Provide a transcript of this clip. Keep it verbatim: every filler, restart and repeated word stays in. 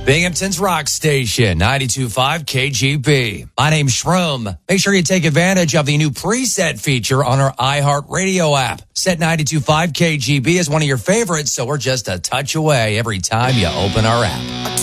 Binghamton's rock station, ninety-two point five K G B. My name's Shroom. Make sure you take advantage of the new preset feature on our iHeartRadio app. Set ninety-two point five K G B as one of your favorites, so we're just a touch away every time you open our app.